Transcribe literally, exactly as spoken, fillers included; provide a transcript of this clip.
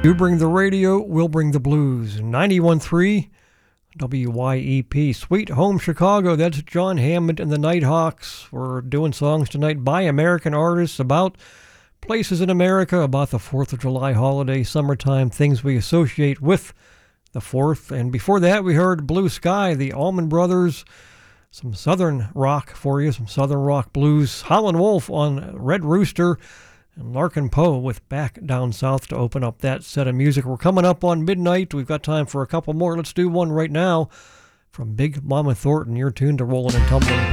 Do bring the radio, we'll bring the blues. ninety-one point three W Y E P, Sweet Home Chicago. That's John Hammond and the Nighthawks. We're doing songs tonight by American artists about places in America, about the fourth of July holiday, summertime, things we associate with the fourth. And before that, we heard Blue Sky, the Allman Brothers, some Southern rock for you, some Southern rock blues. Howlin' Wolf on Red Rooster, and Larkin Poe with Back Down South to open up that set of music. We're coming up on midnight. We've got time for a couple more. Let's do one right now from Big Mama Thornton. You're tuned to Rollin' and Tumblin'.